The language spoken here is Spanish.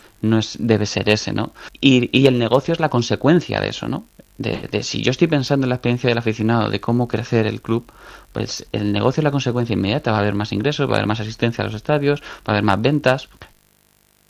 no es, debe ser ese, ¿no? Y el negocio es la consecuencia de eso, ¿no? De si yo estoy pensando en la experiencia del aficionado, de cómo crecer el club, pues el negocio es la consecuencia inmediata. Va a haber más ingresos, va a haber más asistencia a los estadios, va a haber más ventas.